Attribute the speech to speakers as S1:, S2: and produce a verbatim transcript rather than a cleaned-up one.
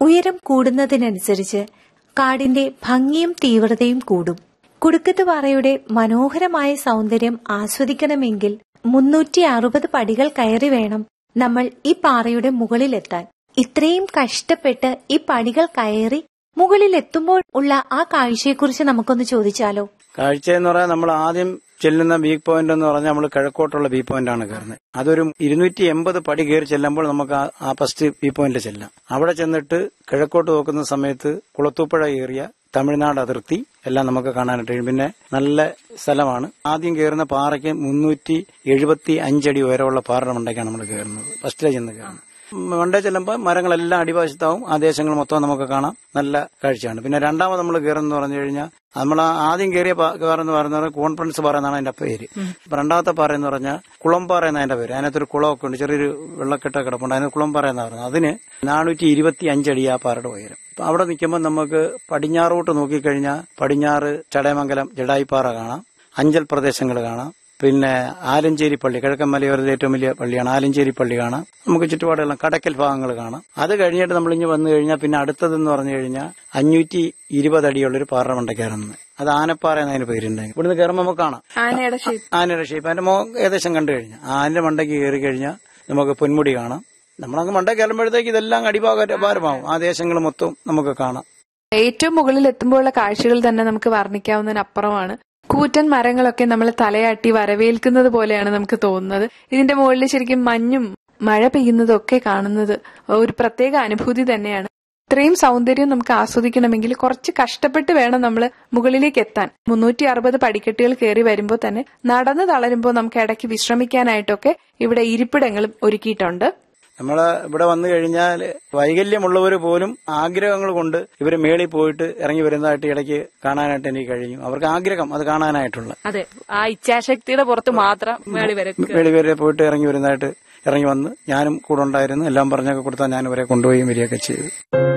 S1: ഉയരം കൂടുന്നതിനനുസരിച്ച് കാടിന്റെ ഭംഗിയും തീവ്രതയും കൂടും. കുടുക്കത്തുപാറയുടെ മനോഹരമായ സൗന്ദര്യം ആസ്വദിക്കണമെങ്കിൽ മുന്നൂറ്റി അറുപത് പടികൾ കയറി വേണം നമ്മൾ ഈ പാറയുടെ മുകളിലെത്താൻ. ഇത്രയും കഷ്ടപ്പെട്ട് ഈ പടികൾ കയറി മുകളിലെത്തുമ്പോൾ ഉള്ള ആ കാഴ്ചയെക്കുറിച്ച് നമുക്കൊന്ന് ചോദിച്ചാലോ?
S2: കാഴ്ച എന്ന് പറയാൻ നമ്മൾ ആദ്യം ചെല്ലുന്ന വ്യൂ പോയിന്റ് എന്ന് പറഞ്ഞാൽ നമ്മൾ കിഴക്കോട്ടുള്ള വ്യൂ പോയിന്റ് ആണ് കയറുന്നത്. അതൊരു ഇരുന്നൂറ്റി എൺപത് പടി കയറി ചെല്ലുമ്പോൾ നമുക്ക് ആ ഫസ്റ്റ് വ്യൂ പോയിന്റിൽ ചെല്ലാം. അവിടെ ചെന്നിട്ട് കിഴക്കോട്ട് നോക്കുന്ന സമയത്ത് കുളത്തൂപ്പുഴ ഏറിയ തമിഴ്നാട് അതിർത്തി എല്ലാം നമുക്ക് കാണാനായിട്ട് കഴിയും. പിന്നെ നല്ല സ്ഥലമാണ്. ആദ്യം കയറുന്ന പാറയ്ക്ക് മുന്നൂറ്റി എഴുപത്തി അഞ്ചടി ഉയരമുള്ള പാറയുടെ മണ്ടയ്ക്കാണ് നമ്മൾ കയറുന്നത്. ഫസ്റ്റിലെ ചെന്ന് കയറുന്നത് മണ്ടേ ചെല്ലുമ്പോൾ മരങ്ങളെല്ലാം അടിവശത്താവും. ആ ദേശങ്ങൾ മൊത്തം നമുക്ക് കാണാം. നല്ല കാഴ്ചയാണ്. പിന്നെ രണ്ടാമത് നമ്മൾ കയറുന്ന പറഞ്ഞു കഴിഞ്ഞാൽ നമ്മൾ ആദ്യം കയറിയ പാറ എന്ന് പറയുന്നത് കോൺഫറൻസ് പാറ എന്നാണ് അതിന്റെ പേര്. രണ്ടാമത്തെ പാറ എന്ന് പറഞ്ഞാൽ കുളംപാറ എന്നാണ് അതിന്റെ പേര്. അതിനകത്തൊരു കുളമൊക്കെ ഉണ്ട്, ചെറിയൊരു വെള്ളക്കെട്ട കിടപ്പുണ്ട്. അതിന് കുളംപാറ എന്ന് പറയുന്നത്. അതിന് നാനൂറ്റി ഇരുപത്തി അഞ്ചടി ആ പാറയുടെ ഉയരം. അപ്പൊ അവിടെ നിൽക്കുമ്പോൾ നമുക്ക് പടിഞ്ഞാറോട്ട് നോക്കിക്കഴിഞ്ഞാൽ പടിഞ്ഞാറ് ചടയമംഗലം ജഡായിപ്പാറ കാണാം, അഞ്ചൽ പ്രദേശങ്ങൾ കാണാം. പിന്നെ ആലഞ്ചേരി പള്ളി, കിഴക്കൻ മലയോരത്തിലെ ഏറ്റവും വലിയ പള്ളിയാണ് ആലഞ്ചേരി പള്ളി കാണാം. നമുക്ക് ചുറ്റുപാടെല്ലാം കടക്കൽ ഭാഗങ്ങൾ കാണാം. അത് കഴിഞ്ഞിട്ട് നമ്മൾ ഇനി വന്നു കഴിഞ്ഞാൽ പിന്നെ അടുത്തതെന്ന് പറഞ്ഞു കഴിഞ്ഞാൽ അഞ്ഞൂറ്റി ഇരുപത് അടിയുള്ളൊരു പാറ മണ്ടയ്ക്കാറുണ്ട്. അത് ആനപ്പാറ എന്നതിന് പേരുണ്ടെങ്കിൽ ഇവിടുന്ന് കയറുമ്പോൾ നമുക്ക് കാണാം ആനയുടെ ഷേപ്പ്. അതിന്റെ മുഖം ഏകദേശം കണ്ടു കഴിഞ്ഞാൽ ആനന്റെ മണ്ടയ്ക്ക് കയറി കഴിഞ്ഞാൽ നമുക്ക് പൊന്മുടി കാണാം. നമ്മളങ്ങ് മണ്ടയ്ക്ക് കയറുമ്പോഴത്തേക്ക് ഇതെല്ലാം അടിഭാരമാവും. ആ ദേശങ്ങൾ മൊത്തം നമുക്ക് കാണാം.
S3: ഏറ്റവും മുകളിൽ എത്തുമ്പോഴുള്ള കാഴ്ചകൾ തന്നെ നമുക്ക് വർണ്ണിക്കാവുന്നതിനപ്പുറമാണ്. കൂറ്റൻ മരങ്ങളൊക്കെ നമ്മൾ തലയാട്ടി വരവേൽക്കുന്നത് പോലെയാണ് നമുക്ക് തോന്നുന്നത്. ഇതിന്റെ മുകളിൽ ശരിക്കും മഞ്ഞും മഴ പെയ്യുന്നതും ഒക്കെ കാണുന്നത് ഒരു പ്രത്യേക അനുഭൂതി തന്നെയാണ്. ഇത്രയും സൗന്ദര്യം നമുക്ക് ആസ്വദിക്കണമെങ്കിൽ കുറച്ച് കഷ്ടപ്പെട്ട് വേണം നമ്മൾ മുകളിലേക്ക് എത്താൻ. മുന്നൂറ്റി അറുപത് പടിക്കെട്ടുകൾ കയറി വരുമ്പോൾ തന്നെ നടന്നു തളരുമ്പോൾ നമുക്ക് ഇടയ്ക്ക് വിശ്രമിക്കാനായിട്ടൊക്കെ ഇവിടെ ഇരിപ്പിടങ്ങളും ഒരുക്കിയിട്ടുണ്ട്.
S2: നമ്മള് ഇവിടെ വന്നു കഴിഞ്ഞാൽ വൈകല്യമുള്ളവർ പോലും ആഗ്രഹങ്ങൾ കൊണ്ട് ഇവര് മേളിൽ പോയിട്ട് ഇറങ്ങി വരുന്നതായിട്ട് ഇടയ്ക്ക് കാണാനായിട്ട് എനിക്ക് കഴിഞ്ഞു. അവർക്ക് ആഗ്രഹം അത് കാണാനായിട്ടുള്ള,
S4: അതെ, ആ ഇച്ഛാശക്തിയുടെ പുറത്ത് മാത്രം മേളി വരെ
S2: മേളി വരെ പോയിട്ട് ഇറങ്ങി വരുന്നതായിട്ട് ഇറങ്ങി വന്ന് ഞാനും കൂടെ ഉണ്ടായിരുന്നു. എല്ലാം പറഞ്ഞൊക്കെ കൊടുത്താൽ ഞാൻ ഇവരെ കൊണ്ടുപോയി വരികയൊക്കെ ചെയ്തു.